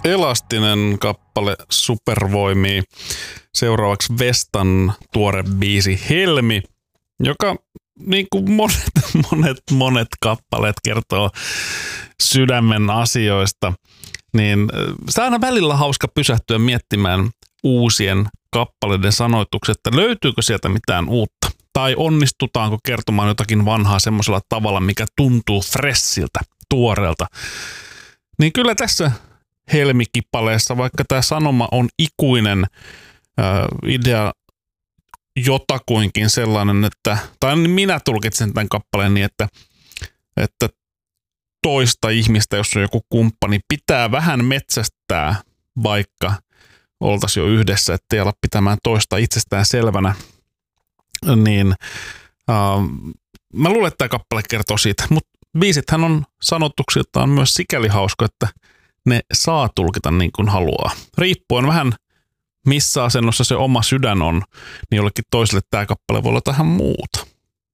Elastinen kappale Supervoimia. Seuraavaksi Vestan tuore biisi Helmi, joka niin kuin monet kappaleet kertoo sydämen asioista. Niin se on aina välillä hauska pysähtyä miettimään uusien kappaleiden sanoitukset, että löytyykö sieltä mitään uutta. Tai onnistutaanko kertomaan jotakin vanhaa semmoisella tavalla, mikä tuntuu fressiltä, tuoreelta. Niin kyllä tässä Helmi-kippaleessa, vaikka tämä sanoma on ikuinen, idea jotakuinkin sellainen, että, tai minä tulkitsen tämän kappaleen niin, että toista ihmistä, jos on joku kumppani, pitää vähän metsästää, vaikka oltaisiin jo yhdessä, ettei ala pitämään toista itsestään selvänä. Niin mä luulen, että tämä kappale kertoo siitä, mutta biisithän on sanotuksiltaan myös sikäli hauska, että ne saa tulkita niin kuin haluaa. Riippuen vähän missä asennossa se oma sydän on, niin jollekin toiselle tämä kappale voi olla tähän muuta.